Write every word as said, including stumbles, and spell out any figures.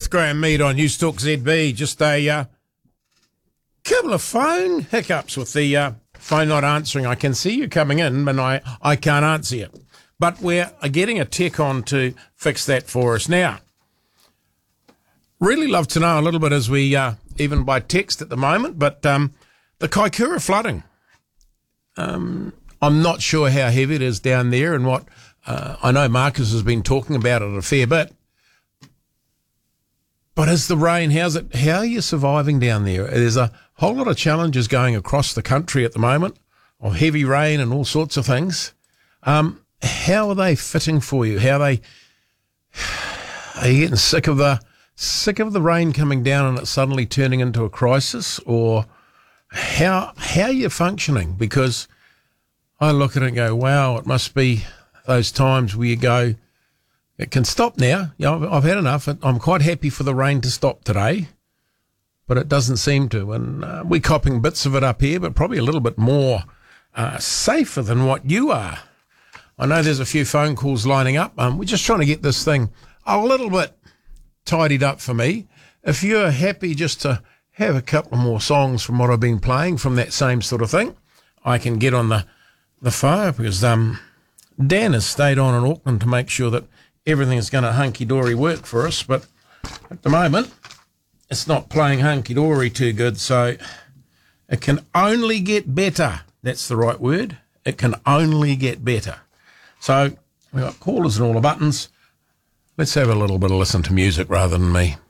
with Graham Mead on News Talk Z B. Just a uh, couple of phone hiccups with the uh, phone not answering. I can see you coming in, but I, I can't answer you. But we're getting a tech on to fix that for us now. Really love to know a little bit as we, uh, even by text at the moment, but um, the Kaikoura flooding. Um, I'm not sure how heavy it is down there and what, uh, I know Marcus has been talking about it a fair bit. But is the rain, how's it, how are you surviving down there? There's a whole lot of challenges going across the country at the moment of heavy rain and all sorts of things. Um, how are they fitting for you? How are they, are you getting sick of the, sick of the rain coming down and it suddenly turning into a crisis? Or how, how are you functioning? Because I look at it and go, wow, it must be those times where you go, it can stop now. You know, I've, I've had enough. I'm quite happy for the rain to stop today, but it doesn't seem to. And uh, we're copping bits of it up here, but probably a little bit more uh, safer than what you are. I know there's a few phone calls lining up. Um, we're just trying to get this thing a little bit tidied up for me. If you're happy just to have a couple more songs from what I've been playing from that same sort of thing, I can get on the, the phone because um, Dan has stayed on in Auckland to make sure that everything's going to hunky-dory work for us, but at the moment, it's not playing hunky-dory too good, so it can only get better. That's the right word. It can only get better. So we've got callers and all the buttons. Let's have a little bit of listen to music rather than me.